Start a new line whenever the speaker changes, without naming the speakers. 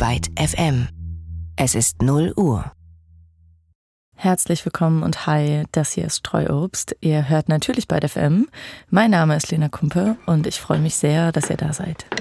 Byte FM. Es ist 0 Uhr.
Herzlich willkommen und hi, das hier ist Streuobst. Ihr hört natürlich Byte FM. Mein Name ist Lena Kumpe und ich freue mich sehr, dass ihr da seid.